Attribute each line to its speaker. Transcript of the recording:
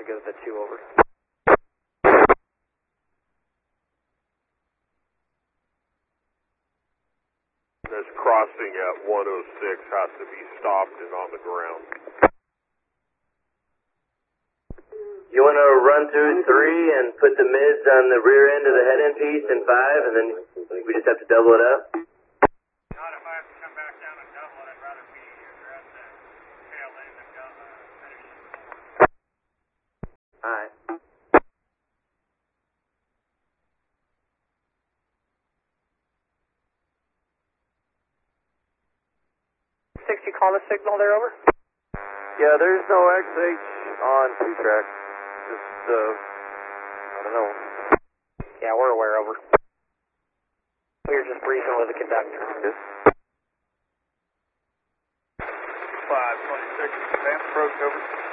Speaker 1: goes to 2 over.
Speaker 2: This crossing at 106 has to be stopped and on the ground.
Speaker 3: You want to run through 3 and put the mids on the rear end of the head end piece in 5, and then we just have to double it up?
Speaker 4: Not if I have to come back down and double it. I'd rather be address the tail end and go finish it.
Speaker 3: Alright.
Speaker 1: 60, call the signal there, over.
Speaker 5: Yeah, there's no XH on 2-track. Just, I don't know.
Speaker 1: Yeah, we're aware, over. We were just briefing with the conductor.
Speaker 5: Yes.
Speaker 4: 526, advance approach, over.